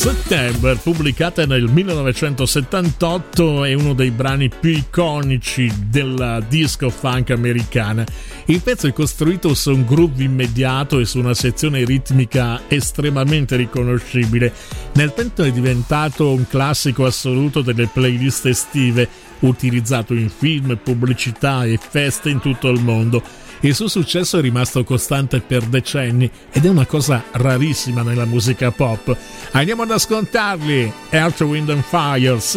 September, pubblicata nel 1978, è uno dei brani più iconici della disco funk americana. Il pezzo è costruito su un groove immediato e su una sezione ritmica estremamente riconoscibile. Nel tempo è diventato un classico assoluto delle playlist estive, utilizzato in film, pubblicità e feste in tutto il mondo. Il suo successo è rimasto costante per decenni ed è una cosa rarissima nella musica pop. Andiamo ad ascoltarli. Earth, Wind and Fire,